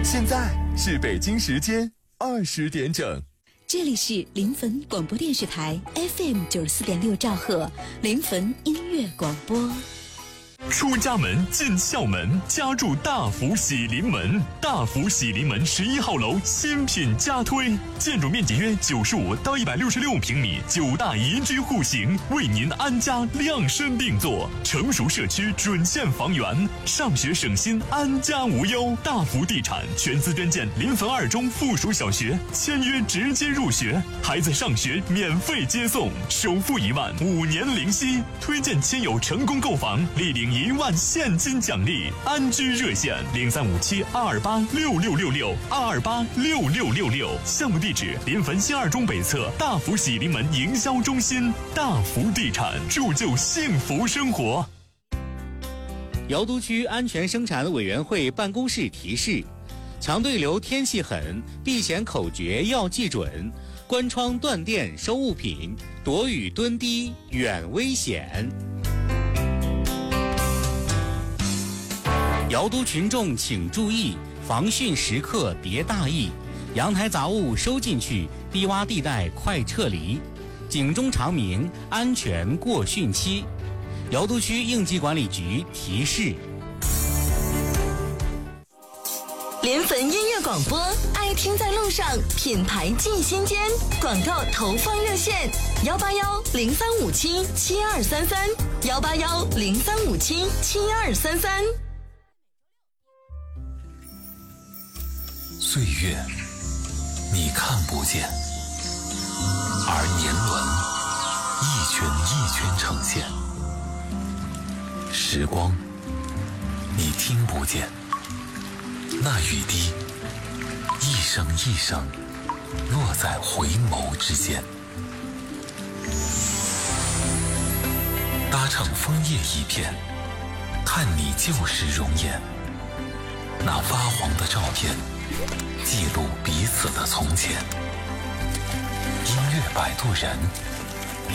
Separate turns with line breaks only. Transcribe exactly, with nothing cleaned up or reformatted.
现在是北京时间二十点整。
这里是临汾广播电视台 F M 九十四点六兆赫临汾音乐广播。
出家门进校门，家住大福喜临门。大福喜临门十一号楼新品加推，建筑面积约九十五到一百六十六平米，九大宜居户型，为您安家量身定做。成熟社区准线房源，上学省心，安家无忧。大福地产全资捐建临汾二中附属小学，签约直接入学，孩子上学免费接送，首付一万，五年零息。推荐亲友成功购房，立领一万现金奖励。安居热线零三五七二二八六六六六二二八六六六六。项目地址临汾新二中北侧大福喜临门营销中心。大福地产，铸就幸福生活。
瑶都区安全生产委员会办公室提示：强对流天气狠，避险口诀要记准，关窗断电收物品，躲雨蹲低远危险。瑶都群众请注意，防汛时刻别大意，阳台杂物收进去，低洼地带快撤离，警钟长鸣，安全过汛期。瑶都区应急管理局提示。
临汾音乐广播，爱听在路上，品牌进心间。广告投放热线：幺八幺零三五七七二三三，幺八幺零三五七七二三三。
岁月你看不见，而年轮一圈一圈呈现。时光你听不见，那雨滴一声一声落在回眸之间。搭乘枫叶一片，看你旧时容颜，那发黄的照片记录彼此的从前。音乐摆渡人，